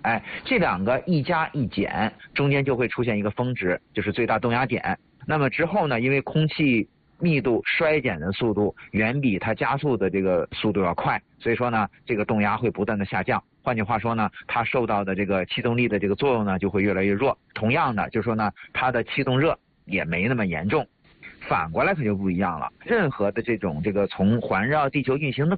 哎，这两个一加一减，中间就会出现一个峰值，就是最大动压点。那么之后呢，因为空气密度衰减的速度远比它加速的这个速度要快，所以说呢，这个动压会不断的下降。换句话说呢，它受到的这个气动力的这个作用呢，就会越来越弱。同样的，就是说呢，它的气动热也没那么严重。反过来可就不一样了，任何的这个从环绕地球运行的